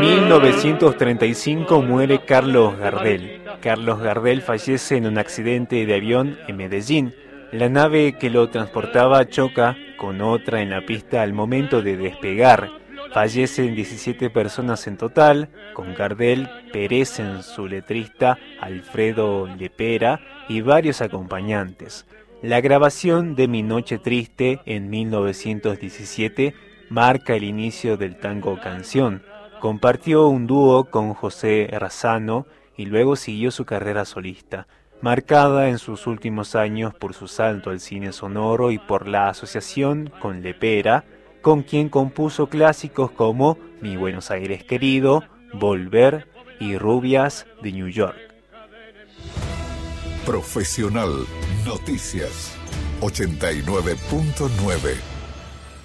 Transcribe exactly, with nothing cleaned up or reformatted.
mil novecientos treinta y cinco muere Carlos Gardel. Carlos Gardel fallece en un accidente de avión en Medellín. La nave que lo transportaba choca con otra en la pista al momento de despegar. Fallecen diecisiete personas en total. Con Gardel perecen su letrista Alfredo Lepera y varios acompañantes. La grabación de Mi Noche Triste en mil novecientos diecisiete marca el inicio del tango canción. Compartió un dúo con José Razzano y luego siguió su carrera solista, marcada en sus últimos años por su salto al cine sonoro y por la asociación con Lepera, con quien compuso clásicos como Mi Buenos Aires Querido, Volver y Rubias de New York. Profesional Noticias ochenta y nueve punto nueve